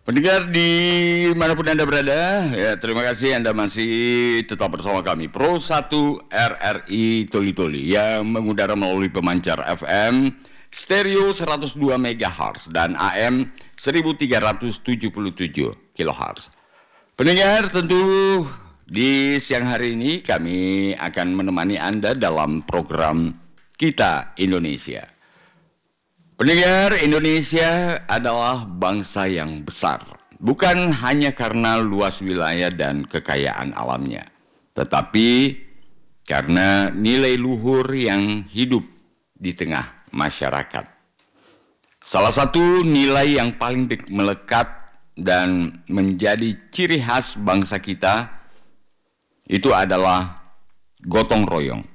Pendengar di manapun Anda berada, ya terima kasih Anda masih tetap bersama kami. Pro 1 RRI Toli-Toli yang mengudara melalui pemancar FM stereo 102 MHz dan AM 1377 kHz. Pendengar, tentu di siang hari ini kami akan menemani Anda dalam program Kita Indonesia. Pendengar, Indonesia adalah bangsa yang besar, bukan hanya karena luas wilayah dan kekayaan alamnya, tetapi karena nilai luhur yang hidup di tengah masyarakat. Salah satu nilai yang paling melekat dan menjadi ciri khas bangsa kita itu adalah gotong royong.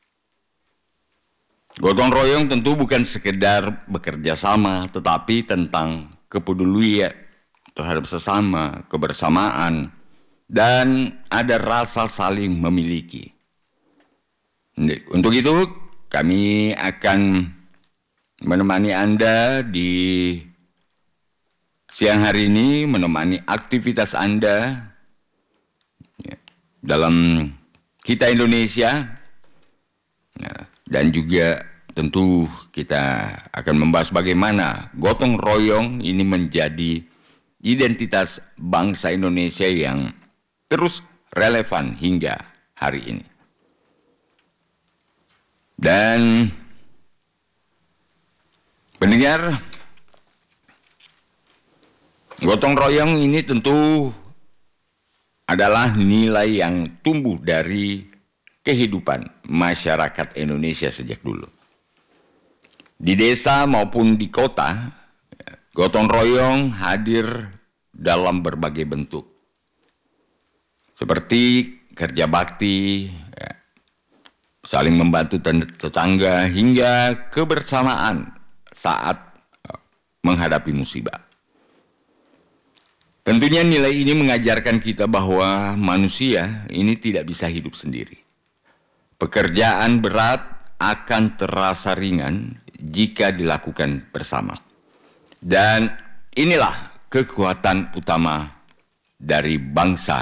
Gotong royong tentu bukan sekedar bekerja sama, tetapi tentang kepedulian terhadap sesama, kebersamaan, dan ada rasa saling memiliki. Untuk itu, kami akan menemani Anda di siang hari ini, menemani aktivitas Anda dalam Kita Indonesia. Dan juga tentu kita akan membahas bagaimana gotong royong ini menjadi identitas bangsa Indonesia yang terus relevan hingga hari ini. Dan pendengar, gotong royong ini tentu adalah nilai yang tumbuh dari kehidupan masyarakat Indonesia sejak dulu. Di desa maupun di kota, gotong royong hadir dalam berbagai bentuk. Seperti kerja bakti, saling membantu tetangga, hingga kebersamaan saat menghadapi musibah. Tentunya nilai ini mengajarkan kita bahwa manusia ini tidak bisa hidup sendiri. Pekerjaan berat akan terasa ringan jika dilakukan bersama. Dan inilah kekuatan utama dari bangsa